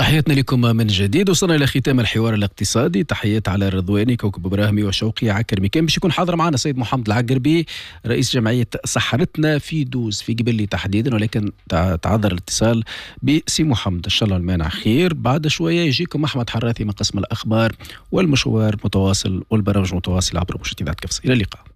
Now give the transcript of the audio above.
تحياتنا لكم من جديد. وصلنا إلى ختام الحوار الاقتصادي. تحيات على الرضواني، كوكب إبراهيمي، وشوقي عكرمي. كان باش يكون حاضر معنا سيد محمد العقربي رئيس جمعية سحرتنا في دوز في قبلي تحديدا، ولكن تعذر الاتصال بسي محمد. إن شاء الله المانع خير. بعد شوية يجيكم أحمد حراثي من قسم الأخبار والمشوار متواصل والبرامج متواصلة عبر مشاهدات كفس. إلى اللقاء.